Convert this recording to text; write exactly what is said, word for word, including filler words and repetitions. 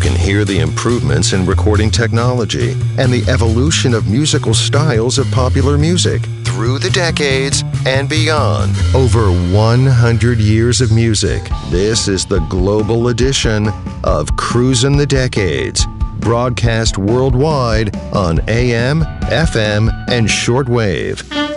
can hear the improvements in recording technology and the evolution of musical styles of popular music through the decades and beyond. Over one hundred years of music. This is the global edition of Cruisin' the Decades, broadcast worldwide on A M, F M, and shortwave.